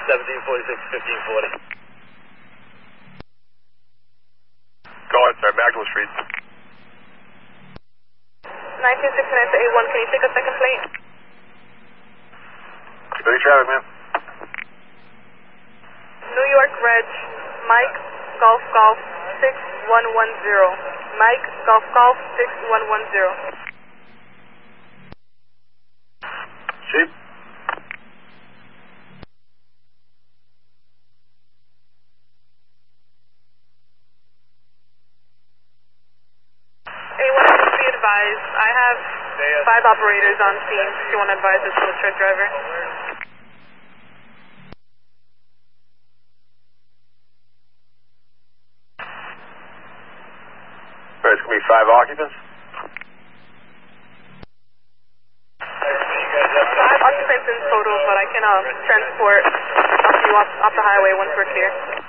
1746, 1540. Go ahead, sir. Maxwell Street. 1969 to A1, can you take a second plate? City traffic, man. New York Reg, Mike Golf Golf 6110. Mike Golf Golf 6110. Chief. A1, please be advised. I have 5 operators on scene. Do you want to advise this to the truck driver? It's going to be 5 occupants. 5 occupants in total, but I can transport up you off the highway once we're clear.